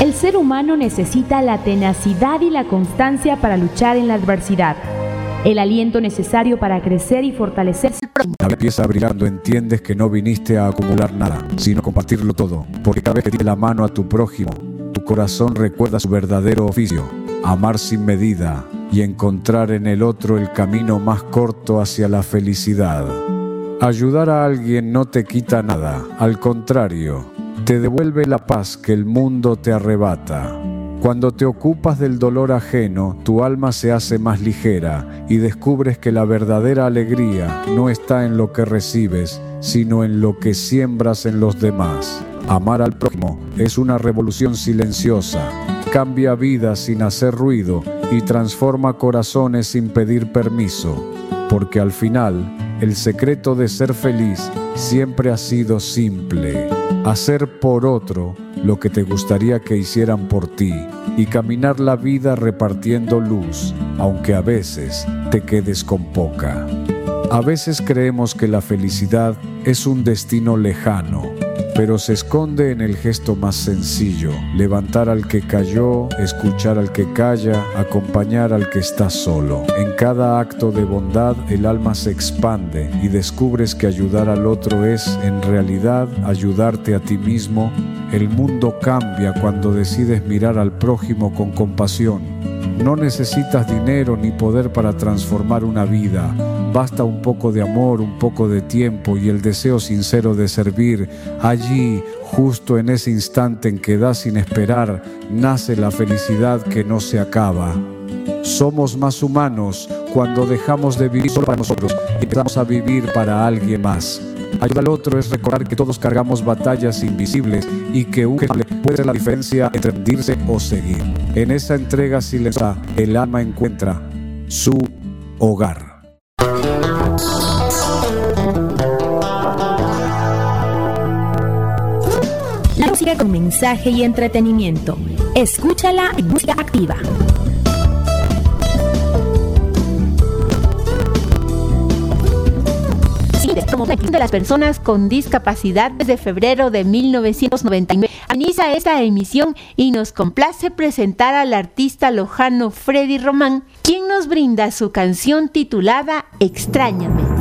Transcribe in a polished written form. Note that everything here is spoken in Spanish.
El ser humano necesita la tenacidad y la constancia para luchar en la adversidad, el aliento necesario para crecer y fortalecerse. Una vez empieza brillando, entiendes que no viniste a acumular nada, sino a compartirlo todo, porque cada vez que tienes la mano a tu prójimo, tu corazón recuerda su verdadero oficio, amar sin medida y encontrar en el otro el camino más corto hacia la felicidad. Ayudar a alguien no te quita nada, al contrario, te devuelve la paz que el mundo te arrebata. Cuando te ocupas del dolor ajeno, tu alma se hace más ligera y descubres que la verdadera alegría no está en lo que recibes, sino en lo que siembras en los demás. Amar al prójimo es una revolución silenciosa, cambia vidas sin hacer ruido y transforma corazones sin pedir permiso, porque al final, el secreto de ser feliz siempre ha sido simple: hacer por otro lo que te gustaría que hicieran por ti y caminar la vida repartiendo luz, aunque a veces te quedes con poca. A veces creemos que la felicidad es un destino lejano, pero se esconde en el gesto más sencillo: levantar al que cayó, escuchar al que calla, acompañar al que está solo. En cada acto de bondad el alma se expande y descubres que ayudar al otro es, en realidad, ayudarte a ti mismo. El mundo cambia cuando decides mirar al prójimo con compasión. No necesitas dinero ni poder para transformar una vida. Basta un poco de amor, un poco de tiempo y el deseo sincero de servir. Allí, justo en ese instante en que das sin esperar, nace la felicidad que no se acaba. Somos más humanos cuando dejamos de vivir solo para nosotros y empezamos a vivir para alguien más. Ayudar al otro es recordar que todos cargamos batallas invisibles y que un gesto puede ser la diferencia entre rendirse o seguir. En esa entrega silenciosa, el alma encuentra su hogar. La música con mensaje y entretenimiento. Escúchala en Música Activa. Promoción de las personas con discapacidad desde febrero de 1999. Inicia esta emisión y nos complace presentar al artista lojano Freddy Román, quien nos brinda su canción titulada Extrañame.